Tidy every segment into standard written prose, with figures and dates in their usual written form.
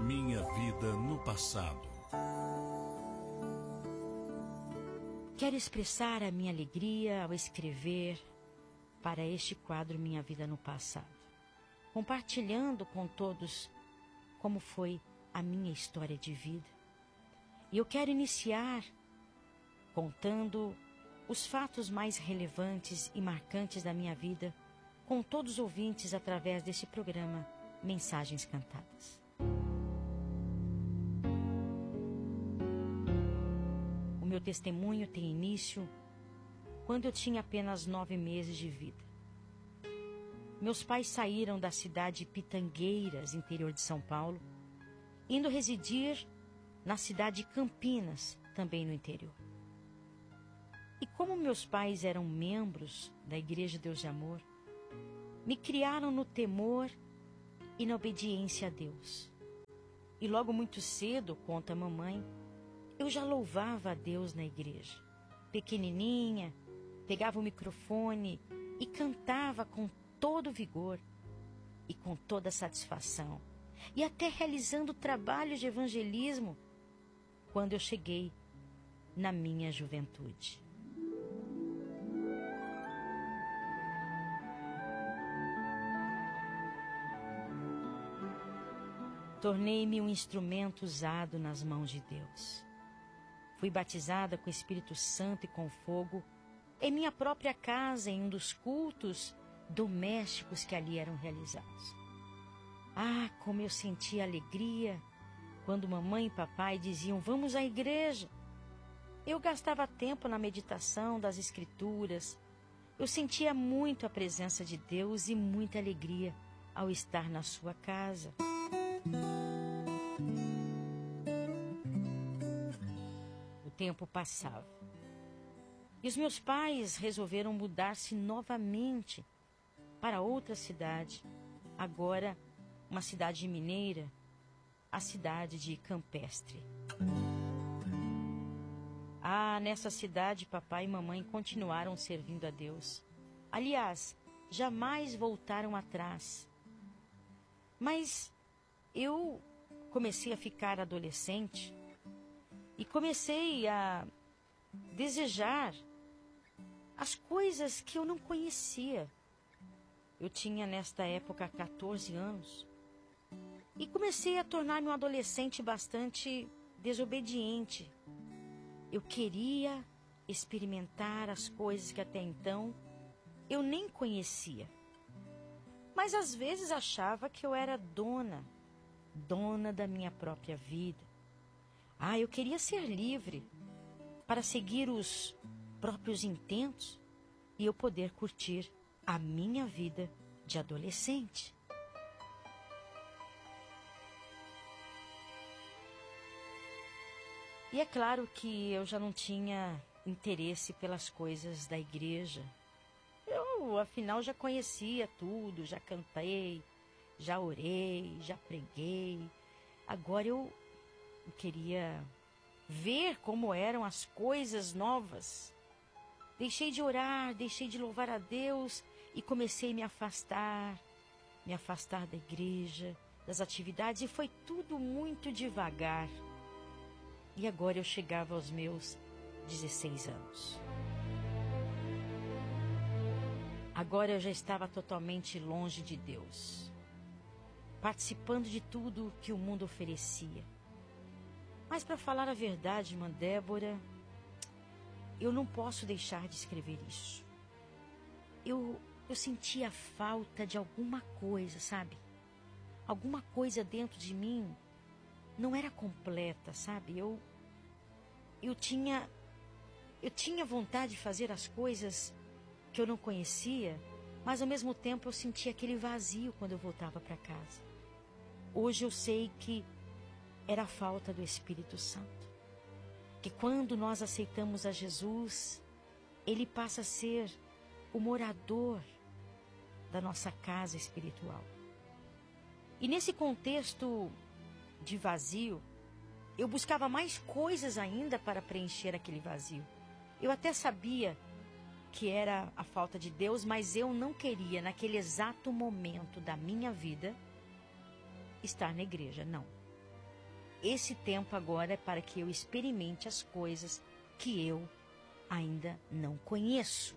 Minha vida no passado. Quero expressar a minha alegria ao escrever para este quadro Minha Vida no Passado, compartilhando com todos como foi a minha história de vida. E eu quero iniciar contando os fatos mais relevantes e marcantes da minha vida com todos os ouvintes através deste programa Mensagens Cantadas. O meu testemunho tem início quando eu tinha apenas 9 meses de vida. Meus pais saíram da cidade de Pitangueiras, interior de São Paulo, indo residir na cidade de Campinas, também no interior. E como meus pais eram membros da Igreja Deus de Amor, me criaram no temor e na obediência a Deus. E logo muito cedo, conta a mamãe, eu já louvava a Deus na igreja. Pequenininha, pegava o microfone e cantava com todo vigor e com toda satisfação. E até realizando trabalhos de evangelismo quando eu cheguei na minha juventude. Tornei-me um instrumento usado nas mãos de Deus. Fui batizada com o Espírito Santo e com fogo em minha própria casa, em um dos cultos domésticos que ali eram realizados. Ah, como eu sentia alegria quando mamãe e papai diziam, vamos à igreja. Eu gastava tempo na meditação das Escrituras. Eu sentia muito a presença de Deus e muita alegria ao estar na sua casa. O tempo passava. E os meus pais resolveram mudar-se novamente para outra cidade, agora uma cidade mineira, a cidade de Campestre. Ah, nessa cidade papai e mamãe continuaram servindo a Deus. Aliás, jamais voltaram atrás. Mas eu comecei a ficar adolescente e comecei a desejar as coisas que eu não conhecia. Eu tinha nesta época 14 anos e comecei a tornar-me um adolescente bastante desobediente. Eu queria experimentar as coisas que até então eu nem conhecia. Mas às vezes achava que eu era dona da minha própria vida. Ah, eu queria ser livre para seguir os próprios intentos e eu poder curtir a minha vida de adolescente. E é claro que eu já não tinha interesse pelas coisas da igreja. Eu, afinal, já conhecia tudo, já cantei, já orei, já preguei. Agora eu queria ver como eram as coisas novas. Deixei de orar, deixei de louvar a Deus e comecei a me afastar da igreja, das atividades, e foi tudo muito devagar. E agora eu chegava aos meus 16 anos. Agora eu já estava totalmente longe de Deus, participando de tudo que o mundo oferecia. Mas para falar a verdade, irmã Débora, eu não posso deixar de escrever isso. Eu sentia falta de alguma coisa, sabe? Alguma coisa dentro de mim não era completa, sabe? Eu tinha vontade de fazer as coisas que eu não conhecia, mas ao mesmo tempo eu sentia aquele vazio quando eu voltava para casa. Hoje eu sei que era a falta do Espírito Santo. Que quando nós aceitamos a Jesus, Ele passa a ser o morador da nossa casa espiritual. E nesse contexto de vazio, eu buscava mais coisas ainda para preencher aquele vazio. Eu até sabia que era a falta de Deus, mas eu não queria, naquele exato momento da minha vida, estar na igreja, não. esse tempo agora é para que eu experimente as coisas que eu ainda não conheço.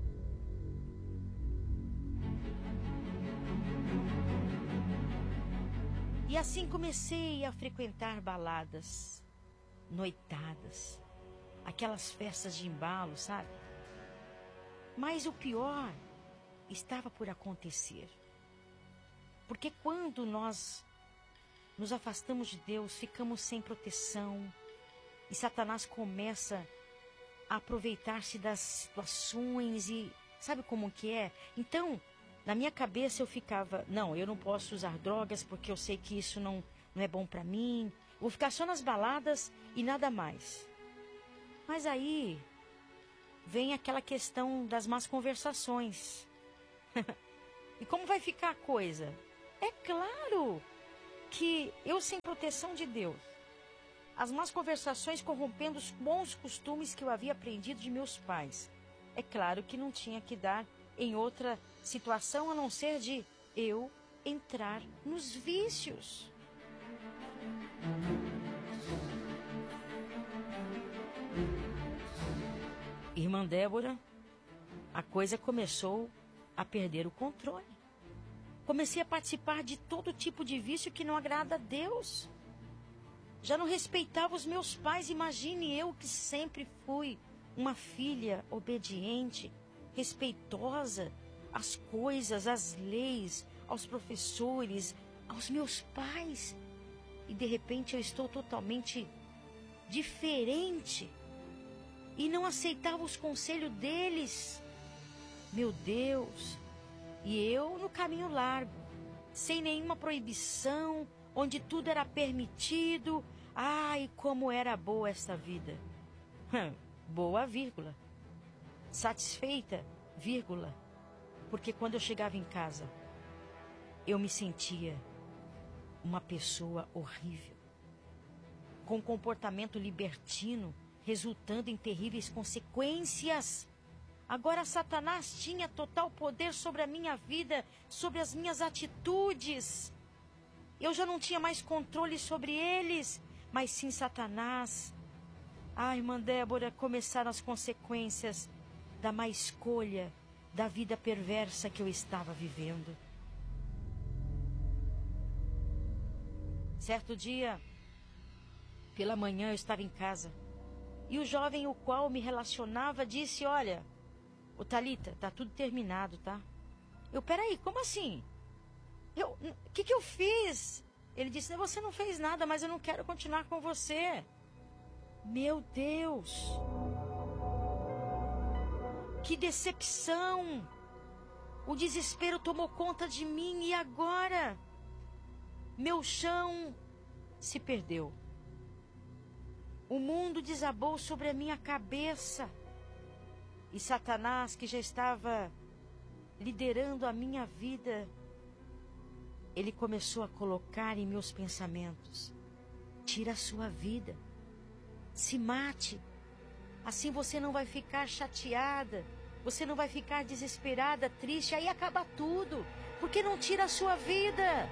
E assim comecei a frequentar baladas, noitadas, aquelas festas de embalo, sabe? Mas o pior estava por acontecer. Porque quando nós nos afastamos de Deus, ficamos sem proteção, e Satanás começa a aproveitar-se das situações e sabe como que é? Então, na minha cabeça eu ficava, não, eu não posso usar drogas porque eu sei que isso não é bom para mim. Vou ficar só nas baladas e nada mais. Mas aí vem aquela questão das más conversações. E como vai ficar a coisa? É claro que eu sem proteção de Deus, as más conversações corrompendo os bons costumes que eu havia aprendido de meus pais. É claro que não tinha que dar em outra situação a não ser de eu entrar nos vícios. Irmã Débora, a coisa começou a perder o controle. Comecei a participar de todo tipo de vício que não agrada a Deus. Já não respeitava os meus pais. Imagine eu que sempre fui uma filha obediente, respeitosa às coisas, às leis, aos professores, aos meus pais. E de repente eu estou totalmente diferente. E não aceitava os conselhos deles. Meu Deus! E eu no caminho largo, sem nenhuma proibição, onde tudo era permitido. Ai, como era boa esta vida. Boa, vírgula. Satisfeita, vírgula. Porque quando eu chegava em casa, eu me sentia uma pessoa horrível, com um comportamento libertino, resultando em terríveis consequências. Agora Satanás tinha total poder sobre a minha vida, sobre as minhas atitudes. Eu já não tinha mais controle sobre eles, mas sim Satanás. Ah, irmã Débora, começaram as consequências da má escolha, da vida perversa que eu estava vivendo. Certo dia, pela manhã eu estava em casa, e o jovem o qual me relacionava disse, olha, ô Thalita, tá tudo terminado, tá? Peraí, como assim? O que eu fiz? Ele disse, você não fez nada, mas eu não quero continuar com você. Meu Deus! Que decepção! O desespero tomou conta de mim e agora? Meu chão se perdeu. O mundo desabou sobre a minha cabeça. E Satanás, que já estava liderando a minha vida, ele começou a colocar em meus pensamentos, tira a sua vida, se mate, assim você não vai ficar chateada, você não vai ficar desesperada, triste, aí acaba tudo, porque não tira a sua vida.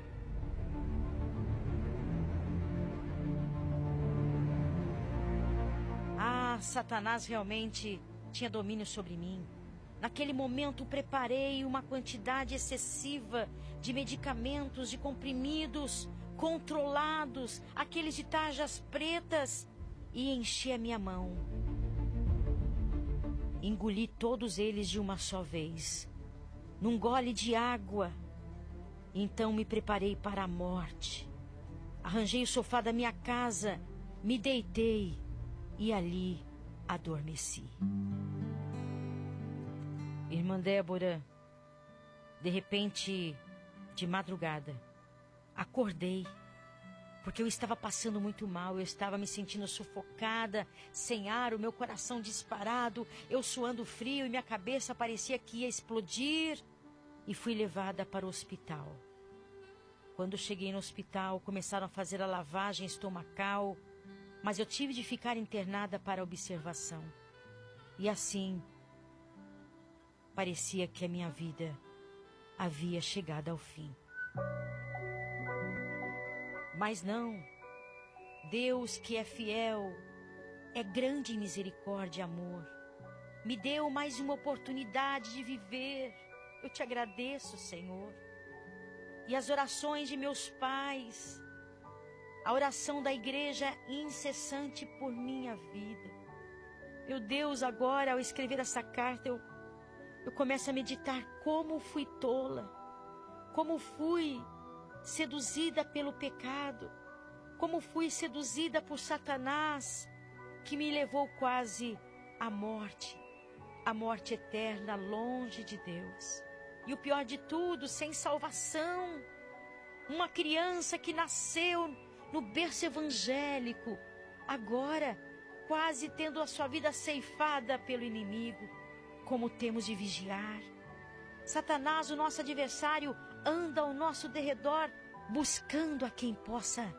Ah, Satanás realmente tinha domínio sobre mim. Naquele momento preparei uma quantidade excessiva de medicamentos, de comprimidos controlados, aqueles de tarjas pretas, e enchi a minha mão. Engoli todos eles de uma só vez, num gole de água. Então me preparei para a morte. Arranjei o sofá da minha casa, me deitei e ali adormeci. Irmã Débora, de repente, de madrugada, acordei, porque eu estava passando muito mal, eu estava me sentindo sufocada, sem ar, o meu coração disparado, eu suando frio e minha cabeça parecia que ia explodir, e fui levada para o hospital. Quando cheguei no hospital, começaram a fazer a lavagem estomacal, mas eu tive de ficar internada para observação. E assim, parecia que a minha vida havia chegado ao fim. Mas não, Deus que é fiel, é grande em misericórdia e amor. Me deu mais uma oportunidade de viver. Eu te agradeço, Senhor. E as orações de meus pais, a oração da igreja incessante por minha vida. Meu Deus, agora ao escrever essa carta, eu começo a meditar como fui tola, como fui seduzida pelo pecado, como fui seduzida por Satanás, que me levou quase à morte eterna, longe de Deus. E o pior de tudo, sem salvação. Uma criança que nasceu no berço evangélico, agora quase tendo a sua vida ceifada pelo inimigo. Como temos de vigiar. Satanás, o nosso adversário, anda ao nosso derredor, buscando a quem possa